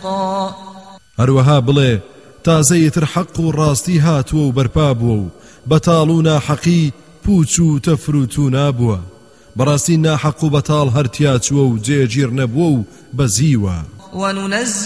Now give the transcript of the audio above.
حقا هەروەها بڵێ تازەیتر حەق و ڕاستی هاتووە و بەرپا بووە و بەتاڵ و ناحەقی پوچ و تەفروت و نابووە بەڕاستی ناحەق و بەتاڵ هەرتیا چووە و جێگیر نەبووە و بەزیوە